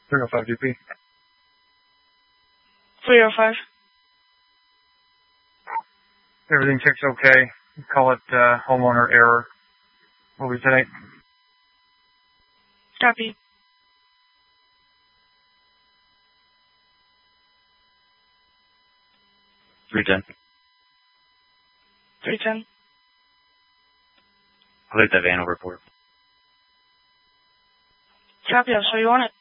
305 GP. 305. Everything checks okay. Call it homeowner error. What was tonight? Copy. 310. 310. I'll leave that van over report. Copy, I'll show you on it.